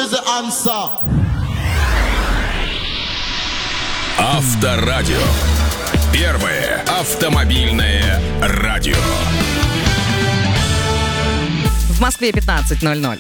is the answer. Авторадио. Первое автомобильное радио. В Москве 15:00.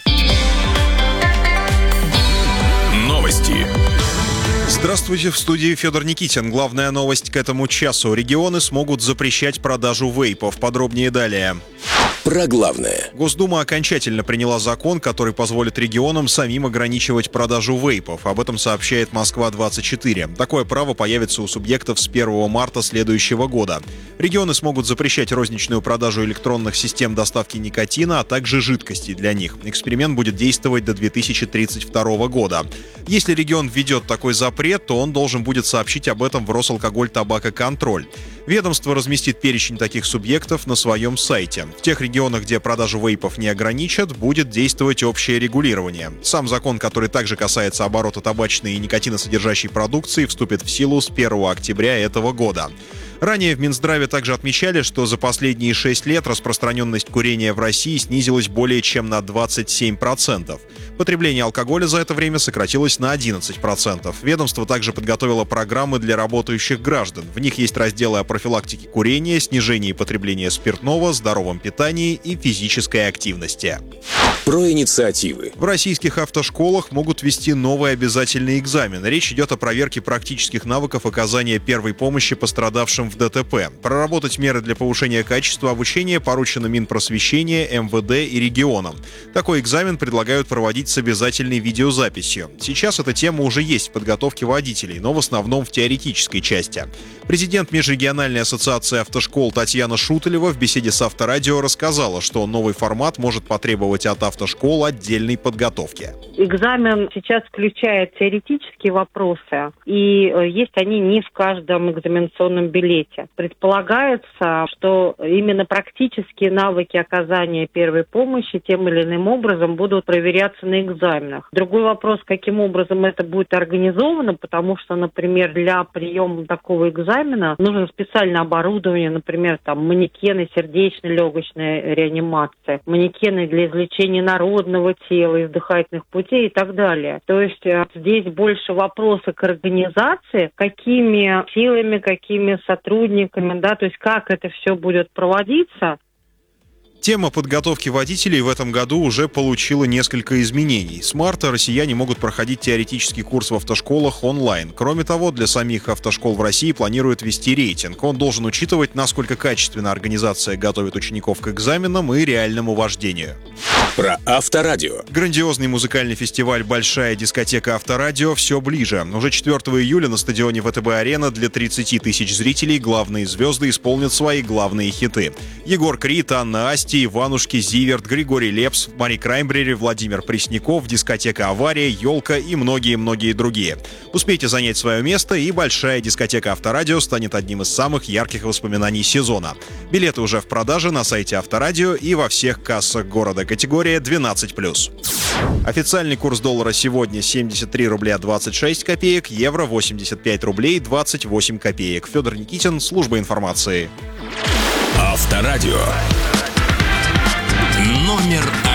Новости. Здравствуйте, в студии Федор Никитин. Главная новость к этому часу. Регионы смогут запрещать продажу вейпов. Подробнее далее. Про главное. Госдума окончательно приняла закон, который позволит регионам самим ограничивать продажу вейпов. Об этом сообщает Москва-24. Такое право появится у субъектов с 1 марта следующего года. Регионы смогут запрещать розничную продажу электронных систем доставки никотина, а также жидкостей для них. Эксперимент будет действовать до 2032 года. Если регион введет такой запрет, то он должен будет сообщить об этом в Росалкоголь-Табакоконтроль. Ведомство разместит перечень таких субъектов на своем сайте. В тех регионах, где продажу вейпов не ограничат, будет действовать общее регулирование. Сам закон, который также касается оборота табачной и никотиносодержащей продукции, вступит в силу с 1 октября этого года. Ранее в Минздраве также отмечали, что за последние 6 лет распространенность курения в России снизилась более чем на 27%. Потребление алкоголя за это время сократилось на 11%. Ведомство также подготовило программы для работающих граждан. В них есть разделы о профилактике курения, снижении потребления спиртного, здоровом питании и физической активности. Про инициативы. В российских автошколах могут ввести новый обязательный экзамен. Речь идет о проверке практических навыков оказания первой помощи пострадавшим в ДТП. Проработать меры для повышения качества обучения поручено Минпросвещения, МВД и регионам. Такой экзамен предлагают проводить с обязательной видеозаписью. Сейчас эта тема уже есть в подготовке водителей, но в основном в теоретической части. Президент Межрегиональной ассоциации автошкол Татьяна Шуталева в беседе с Авторадио рассказала, что новый формат может потребовать от автошкол отдельной подготовки. Экзамен сейчас включает теоретические вопросы, и есть они не в каждом экзаменационном билете. Предполагается, что именно практические навыки оказания первой помощи тем или иным образом будут проверяться на экзаменах. Другой вопрос, каким образом это будет организовано, потому что, например, для приема такого экзамена нужно специальное оборудование, например, там манекены сердечно-легочной реанимации, манекены для извлечения народного тела из дыхательных путей и так далее. То есть здесь больше вопросы к организации, какими силами, какими сотрудниками, да, то есть как это все будет проводиться. Тема подготовки водителей в этом году уже получила несколько изменений. С марта россияне могут проходить теоретический курс в автошколах онлайн. Кроме того, для самих автошкол в России планируют вести рейтинг. Он должен учитывать, насколько качественно организация готовит учеников к экзаменам и реальному вождению. Про Авторадио. Грандиозный музыкальный фестиваль «Большая дискотека Авторадио» все ближе. Уже 4 июля на стадионе ВТБ-арена для 30 тысяч зрителей главные звезды исполнят свои главные хиты. Егор Крид, Анна Асти, Иванушки, Зиверт, Григорий Лепс, Мари Краймбрери, Владимир Пресняков, дискотека «Авария», «Ёлка» и многие-многие другие. Успейте занять свое место, и «Большая дискотека Авторадио» станет одним из самых ярких воспоминаний сезона. Билеты уже в продаже на сайте Авторадио и во всех кассах города. Категория 12+. Официальный курс доллара сегодня 73 рубля 26 копеек, евро 85 рублей 28 копеек. Федор Никитин, служба информации. Авторадио. Номер 1.